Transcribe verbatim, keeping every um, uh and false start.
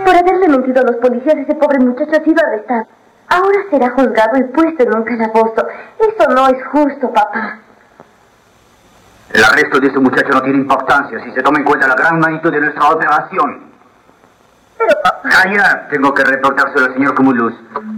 Por haberle mentido a los policías, ese pobre muchacho ha sido arrestado. Ahora será juzgado y puesto en un calabozo. Eso no es justo, papá. El arresto de ese muchacho no tiene importancia si se toma en cuenta la gran magnitud de nuestra operación. Pero, papá... Calla, tengo que reportárselo al señor Cumulus.